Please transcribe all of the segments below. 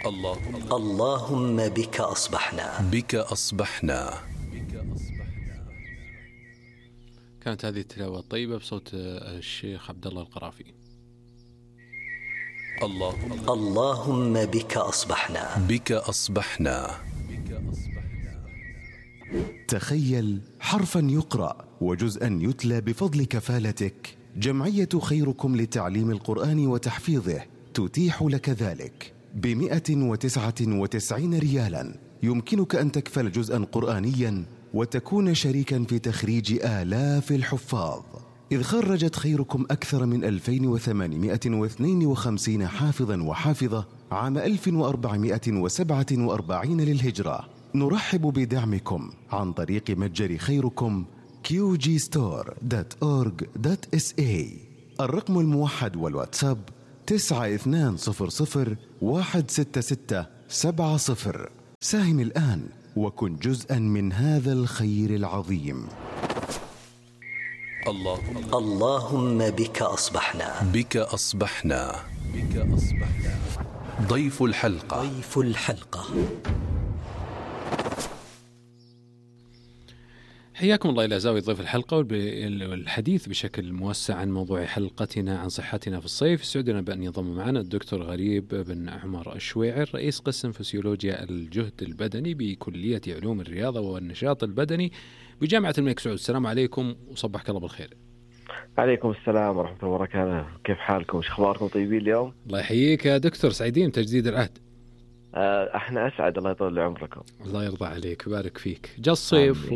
اللهم بك أصبحنا. بك أصبحنا. كانت هذه التلاوة الطيبة بصوت الشيخ عبد الله القرافي. اللهم بك أصبحنا. بك أصبحنا. تخيل حرفا يقرأ وجزءا يتلى بفضل كفالتك. جمعية خيركم لتعليم القرآن وتحفيظه تتيح لك ذلك ب199 ريالا. يمكنك أن تكفل جزءا قرآنيا وتكون شريكا في تخريج آلاف الحفاظ، إذ خرجت خيركم أكثر من 2852 حافظا وحافظة عام 1447 للهجرة. نرحب بدعمكم عن طريق متجر خيركم qgstore.org.sa. الرقم الموحد والواتساب 9200166770. ساهم الآن وكن جزءا من هذا الخير العظيم. اللهم بك أصبحنا. بك أصبحنا. بك أصبحنا. ضيف الحلقة. ضيف الحلقة. حياكم الله إلى زاوية ضيف الحلقة والحديث بشكل موسع عن موضوع حلقتنا عن صحتنا في الصيف. سعدنا بأن ينضم معنا الدكتور غريب بن عمر الشويعر، رئيس قسم فسيولوجيا الجهد البدني بكلية علوم الرياضة والنشاط البدني بجامعة الملك سعود. السلام عليكم وصبحك الله بالخير. عليكم السلام ورحمة الله وبركاته. كيف حالكم؟ وش أخباركم؟ طيبين اليوم؟ الله يحييك يا دكتور، سعيدين بتجديد العهد. احنا اسعد، الله يطول عمركم. الله يرضى عليك ويبارك فيك. جاء الصيف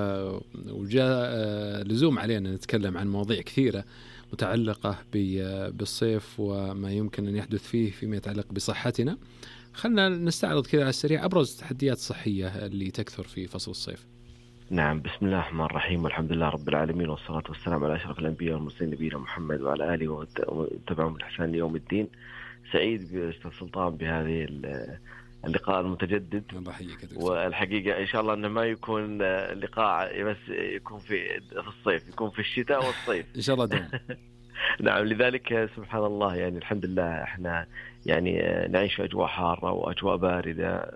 وجاء لزوم علينا نتكلم عن مواضيع كثيرة متعلقة بالصيف وما يمكن أن يحدث فيه فيما يتعلق بصحتنا. خلنا نستعرض كذا على السريع أبرز التحديات الصحية اللي تكثر في فصل الصيف. نعم، بسم الله الرحمن الرحيم، والحمد لله رب العالمين، والصلاة والسلام على أشرف الأنبياء والمرسلين نبينا محمد وعلى آله وتبعهم بإحسان ليوم الدين. سعيد بأستاذ سلطان بهذه اللقاء المتجدد. والحقيقة إن شاء الله أنه ما يكون لقاء بس يكون في الصيف، يكون في الشتاء والصيف إن شاء الله دوم. نعم، لذلك سبحان الله يعني الحمد لله احنا يعني نعيش في أجواء حارة وأجواء باردة.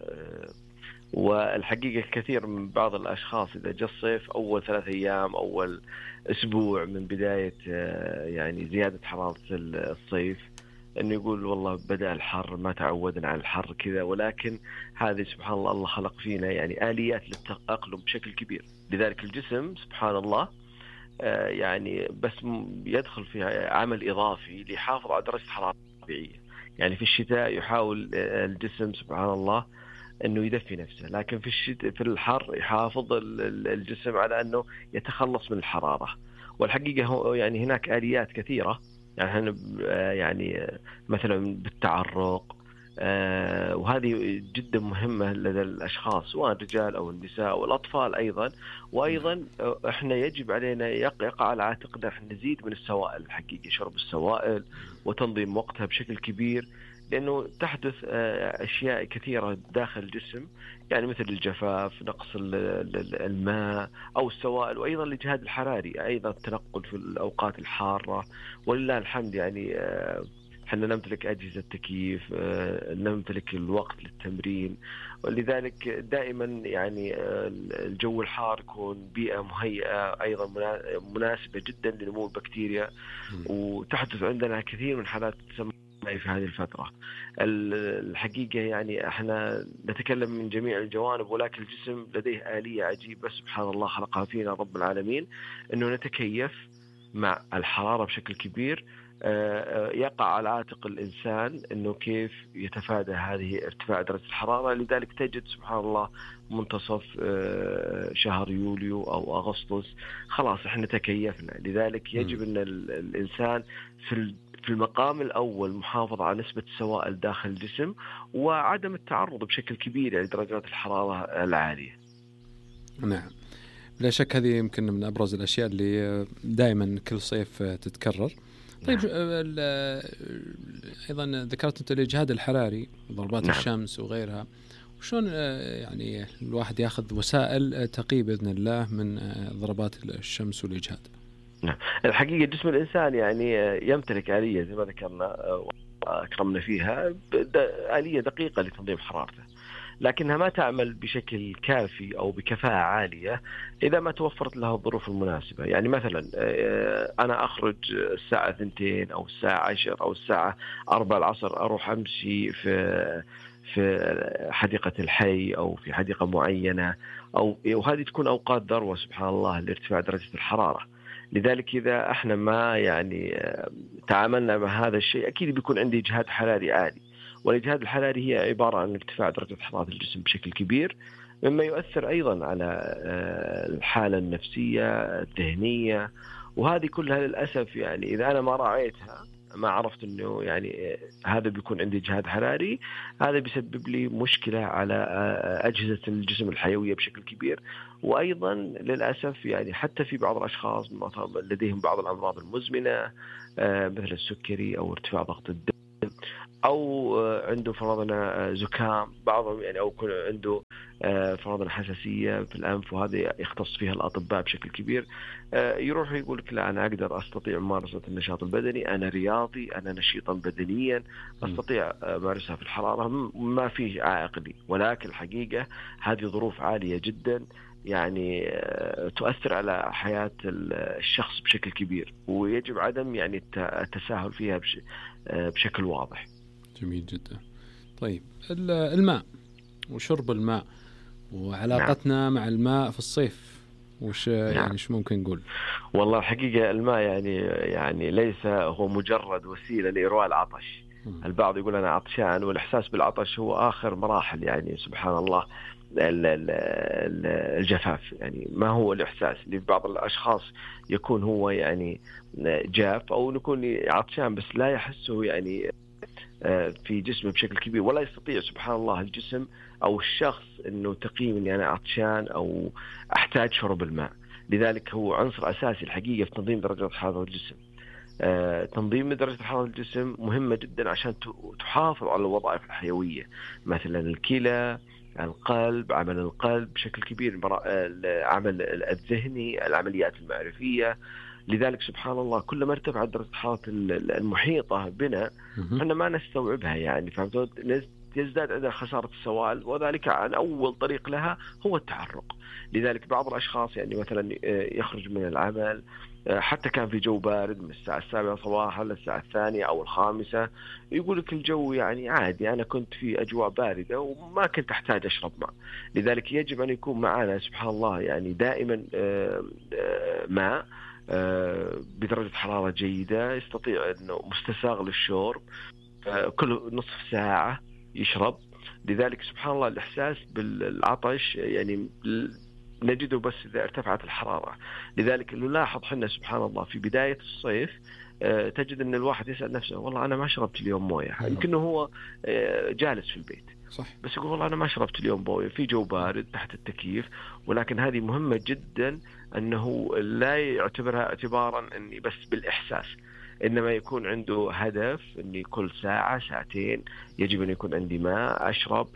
والحقيقة الكثير من بعض الأشخاص إذا جاء الصيف أول 3 أيام أول أسبوع من بداية يعني زيادة حرارة الصيف أنه يقول والله بدأ الحر، ما تعودنا على الحر كذا. ولكن هذه سبحان الله الله خلق فينا يعني آليات للتأقلم بشكل كبير. لذلك الجسم سبحان الله يعني بس يدخل في عمل إضافي ليحافظ على درجة حرارة طبيعية. يعني في الشتاء يحاول الجسم سبحان الله أنه يدفي نفسه، لكن في الحر يحافظ الجسم على أنه يتخلص من الحرارة. والحقيقة يعني هناك آليات كثيرة يعني مثلا بالتعرق، وهذه جدا مهمة لدى الأشخاص سواء الرجال أو النساء والأطفال أيضا. وأيضا إحنا يجب علينا يقع على عاتقنا أن نزيد من السوائل. الحقيقة شرب السوائل وتنظيم وقتها بشكل كبير، لأنه تحدث أشياء كثيرة داخل الجسم يعني مثل الجفاف، نقص الماء أو السوائل، وأيضا الإجهاد الحراري، أيضا التنقل في الأوقات الحارة. ولله الحمد يعني احنا نمتلك أجهزة تكييف، نمتلك الوقت للتمرين. ولذلك دائما يعني الجو الحار يكون بيئة مهيئة أيضا مناسبة جدا لنمو البكتيريا. وتحدث عندنا كثير من حالات تسمى في هذه الفترة. الحقيقة يعني احنا نتكلم من جميع الجوانب، ولكن الجسم لديه آلية عجيبة سبحان الله خلقها فينا رب العالمين، انه نتكيف مع الحرارة بشكل كبير. يقع على عاتق الإنسان أنه كيف يتفادى هذه ارتفاع درجة الحرارة. لذلك تجد سبحان الله منتصف شهر يوليو أو أغسطس خلاص احنا تكيفنا. لذلك يجب أن الإنسان في المقام الأول محافظة على نسبة السوائل داخل الجسم وعدم التعرض بشكل كبير لدرجات الحرارة العالية. نعم، لا شك هذه يمكن من أبرز الأشياء اللي دائما كل صيف تتكرر. طيب أيضا ذكرت أنت الإجهاد الحراري، ضربات نعم. الشمس وغيرها، وشون يعني الواحد يأخذ وسائل تقي بإذن الله من ضربات الشمس والإجهاد؟ نعم، الحقيقة جسم الإنسان يعني يمتلك آلية زي ما ذكرنا، أكرمنا فيها آلية دقيقة لتنظيم حرارته، لكنها ما تعمل بشكل كافي أو بكفاءة عالية إذا ما توفرت لها الظروف المناسبة. يعني مثلا أنا أخرج الساعة 2 أو الساعة 10 أو الساعة 4 العصر أروح أمشي في حديقة الحي أو في حديقة معينة، وهذه تكون أوقات ذروة سبحان الله لارتفاع درجة الحرارة. لذلك إذا احنا ما يعني تعاملنا مع هذا الشيء أكيد بيكون عندي إجهاد حراري عالي، والإجهاد الحراري هي عبارة عن ارتفاع درجة حرارة الجسم بشكل كبير، مما يؤثر أيضا على الحالة النفسية الذهنية، وهذه كلها للأسف يعني إذا أنا ما راعيتها، ما عرفت أنه يعني هذا بيكون عندي إجهاد حراري، هذا بيسبب لي مشكلة على أجهزة الجسم الحيوية بشكل كبير. وأيضا للأسف يعني حتى في بعض الأشخاص لديهم بعض الأمراض المزمنة مثل السكري أو ارتفاع ضغط الدم، أو عنده فرضنا زكام، بعضهم يعني أو عنده فرضنا حساسية في الأنف، وهذا يختص فيها الأطباء بشكل كبير. يروح يقول لك لا أنا أقدر أستطيع ممارسة النشاط البدني، أنا رياضي، أنا نشيطا بدنيا، أستطيع ممارسة في الحرارة، ما فيه عائق لي. ولكن الحقيقة هذه ظروف عالية جدا يعني تؤثر على حياة الشخص بشكل كبير، ويجب عدم يعني التساهل فيها بشكل واضح. جميل جدا. طيب الماء وشرب الماء وعلاقتنا مع الماء في الصيف، وش يعني شو ممكن نقول؟ والله الحقيقة الماء يعني ليس هو مجرد وسيلة لإرواء العطش. البعض يقول أنا عطشان، والإحساس بالعطش هو آخر مراحل يعني سبحان الله الجفاف. يعني ما هو الإحساس اللي في بعض الأشخاص يكون هو يعني جاف أو يكون عطشان بس لا يحسه يعني في جسمه بشكل كبير، ولا يستطيع سبحان الله الجسم أو الشخص أنه تقييم أني أنا عطشان أو أحتاج شرب الماء. لذلك هو عنصر أساسي الحقيقة في تنظيم درجة حرارة الجسم. تنظيم درجة حرارة الجسم مهمة جدا عشان تحافظ على الوظائف الحيوية، مثلا الكلى، القلب، عمل القلب بشكل كبير، العمل الذهني، العمليات المعرفية. لذلك سبحان الله كلما ارتفعت درجة الحرارة المحيطة بنا احنا ما نستوعبها، يعني فهمتوا، يزداد عندنا خسارة السوائل، وذلك عن أول طريق لها هو التعرق. لذلك بعض الأشخاص يعني مثلا يخرج من العمل حتى كان في جو بارد من الساعة 7 صباحا للساعة 2 أو 5، يقول لك الجو يعني عادي، أنا كنت في أجواء باردة وما كنت أحتاج أشرب ماء. لذلك يجب أن يكون معنا سبحان الله يعني دائما ماء بدرجة حرارة جيدة، يستطيع أنه مستساغ للشرب، كل نصف ساعة يشرب. لذلك سبحان الله الإحساس بالعطش يعني نجده بس إذا ارتفعت الحرارة. لذلك نلاحظ حنا سبحان الله في بداية الصيف تجد أن الواحد يسأل نفسه والله أنا ما شربت اليوم موية، يمكنه هو جالس في البيت صح، بس يقول والله أنا ما شربت اليوم موية في جو بارد تحت التكييف. ولكن هذه مهمة جدا أنه لا يعتبرها اعتبارا أني بس بالإحساس، إنما يكون عنده هدف أني كل ساعة ساعتين يجب أن يكون عندي ماء أشرب.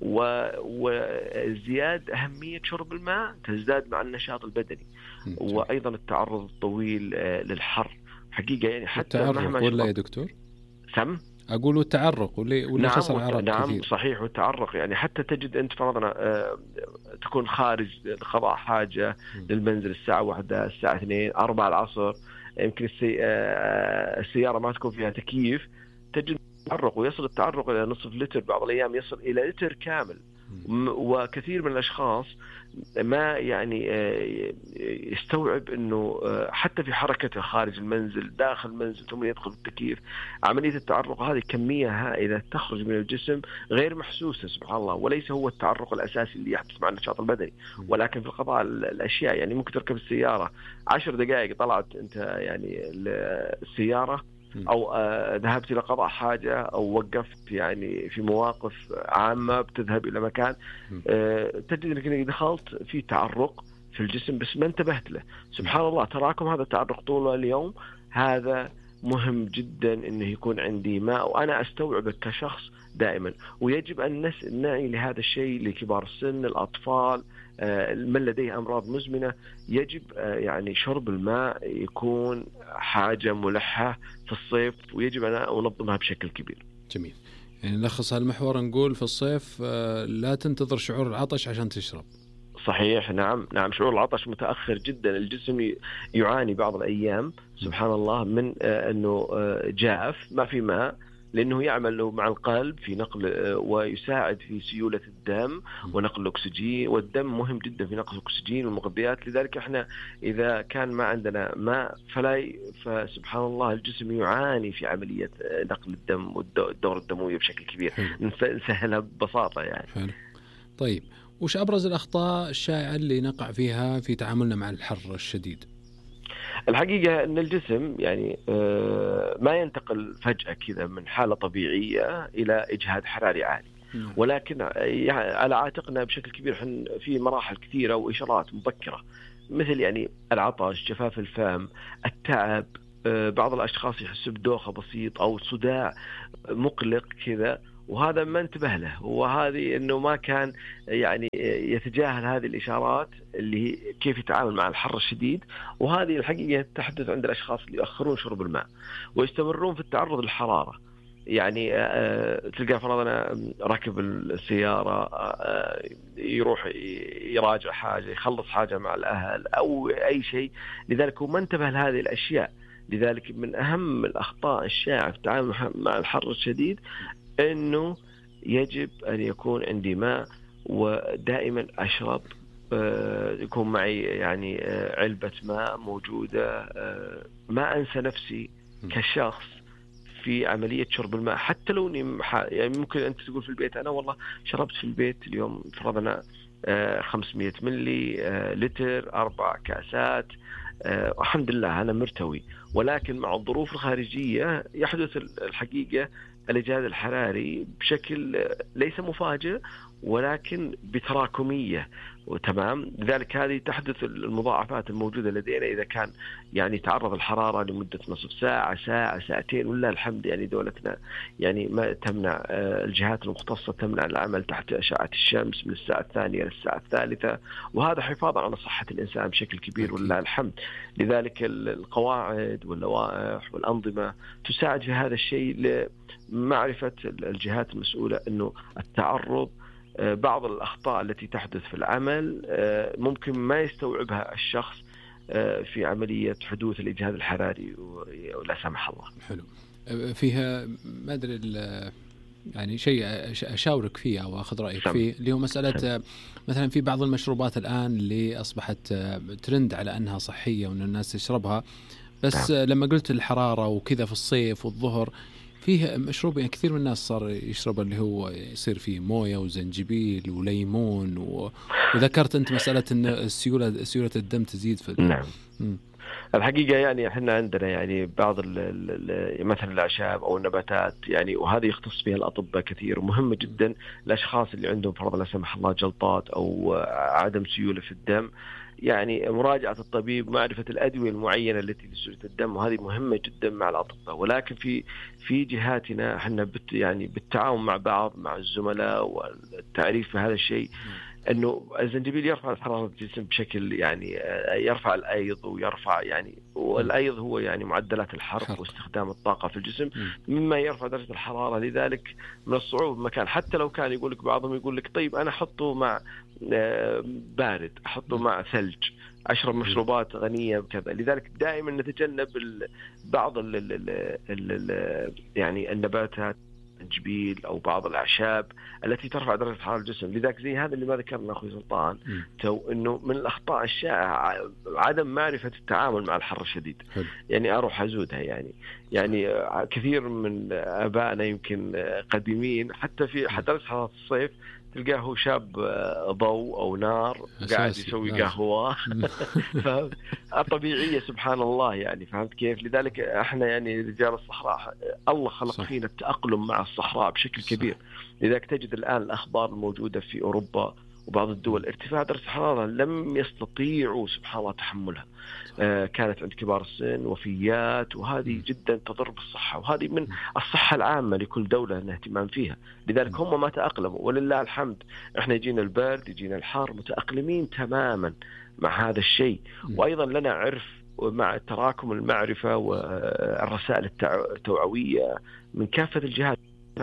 وزياد أهمية شرب الماء تزداد مع النشاط البدني، وأيضا التعرض الطويل للحر حقيقة يعني حتى التعرق ولا يا دكتور؟ سم أقول التعرق ولا خسر عرق نعم كثير. صحيح، والتعرق يعني حتى تجد أنت فرضنا تكون خارج لقضاء حاجة للمنزل الساعة 1 الساعة 2 4 العصر، يمكن السيارة ما تكون فيها تكييف، تجد تعرق، ويصل التعرق إلى نصف لتر، بعض الأيام يصل إلى لتر كامل. وكثير من الأشخاص ما يعني يستوعب أنه حتى في حركته خارج المنزل داخل المنزل ثم يدخل التكييف، عملية التعرق هذه كمية هائلة تخرج من الجسم غير محسوسة سبحان الله، وليس هو التعرق الأساسي اللي يحدث مع النشاط البدني. ولكن في القضاء الأشياء يعني ممكن تركب السيارة 10 دقائق طلعت أنت يعني السيارة، أو ذهبت إلى قضاء حاجة، أو وقفت يعني في مواقف عامة بتذهب إلى مكان، تجد أنك دخلت في تعرق في الجسم بس ما انتبهت له. سبحان الله تراكم هذا التعرق طول اليوم، هذا مهم جدا انه يكون عندي ماء وانا استوعبه كشخص دائما. ويجب ان نعي لهذا الشيء لكبار السن، الاطفال، من لديه امراض مزمنه. يجب يعني شرب الماء يكون حاجه ملحه في الصيف، ويجب ان انظمها بشكل كبير. جميل. يعني نلخص هالمحور نقول في الصيف لا تنتظر شعور العطش عشان تشرب. صحيح، نعم شعور العطش متأخر جدا. الجسم يعاني بعض الأيام سبحان الله من أنه جاف ما في ماء، لأنه يعمل مع القلب في نقل ويساعد في سيولة الدم ونقل الأكسجين، والدم مهم جدا في نقل الأكسجين والمغذيات. لذلك احنا إذا كان ما عندنا ماء فسبحان الله الجسم يعاني في عملية نقل الدم والدورة الدموية بشكل كبير. نسهلها ببساطة يعني. حلو. طيب وش أبرز الأخطاء الشائعة اللي نقع فيها في تعاملنا مع الحر الشديد؟ الحقيقة أن الجسم يعني ما ينتقل فجأة كذا من حالة طبيعية إلى إجهاد حراري عالي، ولكن على عاتقنا بشكل كبير في مراحل كثيرة وإشارات مبكرة، مثل يعني العطش، جفاف الفم، التعب، بعض الأشخاص يحسوا بدوخة بسيط أو صداع مقلق كذا، وهذا ما انتبه له. وهذه انه ما كان يعني يتجاهل هذه الاشارات اللي هي كيف يتعامل مع الحر الشديد. وهذه الحقيقه تحدث عند الاشخاص اللي يؤخرون شرب الماء ويستمرون في التعرض للحراره. يعني تلقى فرضنا راكب السياره يروح يراجع حاجه، يخلص حاجه مع الاهل او اي شيء، لذلك هو ما انتبه لهذه الاشياء. لذلك من اهم الاخطاء الشائعه في التعامل مع الحر الشديد إنه يجب أن يكون عندي ماء، ودائما أشرب، يكون معي يعني علبة ماء موجودة. ما أنسى نفسي كشخص في عملية شرب الماء، حتى لو يعني ممكن أنت تقول في البيت أنا والله شربت في البيت اليوم فرضنا 500 ملي لتر 4 كاسات، الحمد لله أنا مرتوي. ولكن مع الظروف الخارجية يحدث الحقيقة الإجهاد الحراري بشكل ليس مفاجئ ولكن بتراكمية، وتمام. لذلك هذه تحدث المضاعفات الموجودة لدينا إذا كان يعني تعرض الحرارة لمدة نصف ساعة، ساعة، ساعتين، ولا الحمد يعني دولتنا يعني ما تمنع، الجهات المختصة تمنع العمل تحت أشعة الشمس من الساعة 2 للساعة 3، وهذا حفاظا على صحة الإنسان بشكل كبير ولله الحمد. لذلك القواعد واللوائح والأنظمة تساعد في هذا الشيء لمعرفة الجهات المسؤولة أنه التعرض بعض الأخطاء التي تحدث في العمل ممكن ما يستوعبها الشخص في عملية حدوث الإجهاد الحراري ولا سمح الله. حلو. فيها ما أدري يعني شيء أشاورك فيه أو أخذ رأيك فيه، اللي هو مسألة مثلا في بعض المشروبات الآن اللي أصبحت ترند على أنها صحية وأن الناس تشربها، بس لما قلت الحرارة وكذا في الصيف والظهر فيه مشروب يعني كثير من الناس صار يشرب اللي هو يصير فيه موية وزنجبيل وليمون وذكرت أنت مسألة أن سيولة الدم تزيد في نعم. الحقيقة يعني احنا عندنا يعني بعض مثلا الأعشاب أو النباتات يعني، وهذه يختص فيها الأطباء كثير، ومهمة جدا الأشخاص اللي عندهم فرض لا سمح الله جلطات أو عدم سيولة في الدم، يعني مراجعة الطبيب، معرفة الأدوية المعينة التي لسيولة الدم، وهذه مهمة جدا مع الأطباء. ولكن في جهاتنا احنا يعني بالتعاون مع بعض مع الزملاء والتعريف بهذا الشيء، انه الزنجبيل يرفع حرارة الجسم بشكل يعني يرفع الايض ويرفع يعني، والايض هو يعني معدلات الحرق واستخدام الطاقة في الجسم مما يرفع درجة الحرارة. لذلك من الصعوبة بمكان، حتى لو كان يقول لك بعضهم يقول لك طيب انا احطه مع بارد، احطه مع ثلج، اشرب مشروبات غنية بكذا. لذلك دائما نتجنب بعض يعني النباتات الزنجبيل أو بعض الأعشاب التي ترفع درجة حرارة الجسم. لذلك زي هذا اللي ما ذكرنا أخوي سلطان، إنه من الأخطاء الشائعة عدم معرفة التعامل مع الحر الشديد. يعني أروح أزودها يعني كثير من آبائنا يمكن قديمين حتى في درجة حرارة الصيف تلقاه شاب ضوء أو نار قاعد يسوي قهوة طبيعية سبحان الله يعني، فهمت كيف؟ لذلك احنا يعني رجال الصحراء الله خلق فينا التأقلم مع الصحراء بشكل كبير. لذلك تجد الآن الأخبار الموجودة في أوروبا وبعض الدول ارتفاع درجة الحرارة لم يستطيعوا سبحان الله تحملها. كانت عند كبار السن وفيات، وهذه جدا تضر بالصحة، وهذه من الصحة العامة لكل دولة أن اهتمام فيها. لذلك هم ما تأقلموا، ولله الحمد احنا يجينا البرد يجينا الحار متأقلمين تماما مع هذا الشيء. وأيضا لنا عرف مع تراكم المعرفة والرسائل التوعوية من كافة الجهات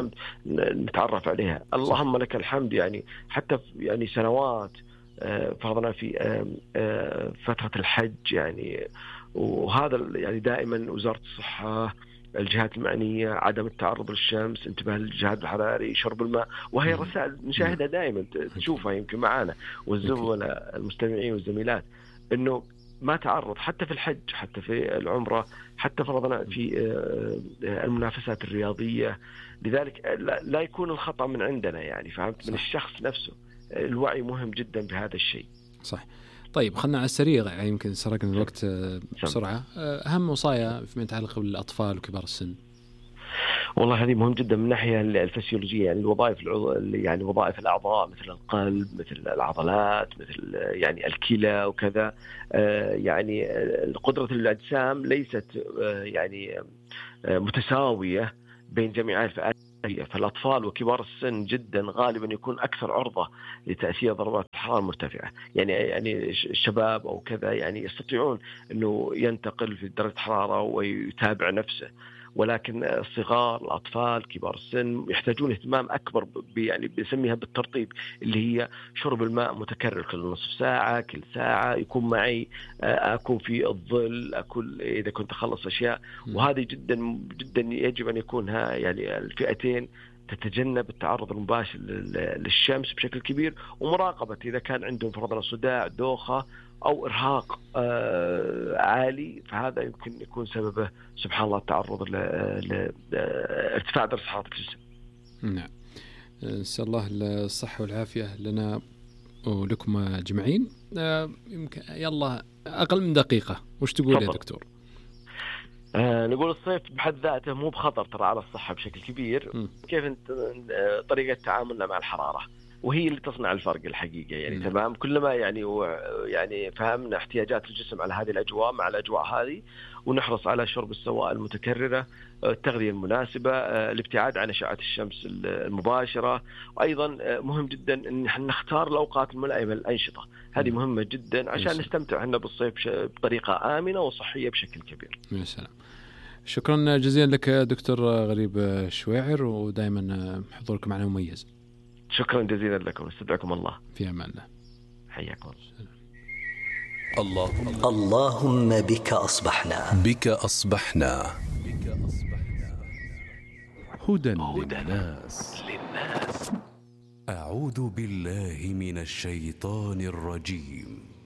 نتعرف عليها. اللهم لك الحمد، يعني حتى يعني سنوات فرضنا في فترة الحج يعني، وهذا يعني دائما وزارة الصحة الجهات المعنية عدم التعرض للشمس، انتباه للجهاد الحراري، شرب الماء، وهي رسائل نشاهدها دائما تشوفها يمكن معنا والزملاء المستمعين والزميلات، انه ما تعرض حتى في الحج، حتى في العمرة، حتى فرضنا في المنافسات الرياضية. لذلك لا يكون الخطأ من عندنا يعني، فهمت، من الشخص نفسه. الوعي مهم جدا بهذا الشيء. صح. طيب خلنا على السريع، يعني يمكن سرقنا الوقت بسرعة. أهم وصايا فيما يتعلق بالأطفال وكبار السن. والله هذه مهم جدا من الناحية الفسيولوجية، يعني الوظائف يعني وظائف الأعضاء مثل القلب، مثل العضلات، مثل يعني الكلى وكذا. يعني قدرة الأجسام ليست يعني متساوية بين جميع الفئات. فالأطفال وكبار السن جدا غالبا يكون أكثر عرضة لتأثير ضربات الحرارة المرتفعة. يعني الشباب أو كذا يعني يستطيعون أنه ينتقل في درجة الحرارة ويتابع نفسه، ولكن الصغار، الأطفال، كبار السن يحتاجون اهتمام أكبر، يعني بنسميها بالترطيب، اللي هي شرب الماء متكرر كل نصف ساعة، كل ساعة، يكون معي، أكون في الظل، أكل إذا كنت أخلص أشياء. وهذه جدا جدا يجب أن يكونها يعني الفئتين تتجنب التعرض المباشر للشمس بشكل كبير، ومراقبة إذا كان عندهم فرضنا صداع، دوخة أو إرهاق عالي، فهذا يمكن يكون سببه سبحان الله التعرض لارتفاع درجة حرارة الجسم. نعم. نسأل الله الصحة والعافية لنا ولكم أجمعين. يمكن يلا أقل من دقيقة، وش تقول يا دكتور؟ نقول الصيف بحد ذاته مو بخطر ترى على الصحة بشكل كبير. كيف طريقة تعاملنا مع الحرارة، وهي اللي تصنع الفرق الحقيقة يعني. تمام، كلما يعني فهمنا احتياجات الجسم على هذه الأجواء، مع الأجواء هذه، ونحرص على شرب السوائل المتكررة، التغذية المناسبة، الابتعاد عن أشعة الشمس المباشرة، وأيضا مهم جدا أن نختار الأوقات الملائمة للأنشطة. هذه مهمة جدا عشان نستمتع احنا بالصيف بطريقة آمنة وصحية بشكل كبير. يا سلام. شكرا جزيلا لك دكتور غريب الشويعر، ودائما حضورك معنا مميز. شكرا جزيلا لكم، استودعكم الله. في أمان الله. حياكم الله. اللهم بك أصبحنا. بك أصبحنا. هدى للناس. أعوذ بالله من الشيطان الرجيم.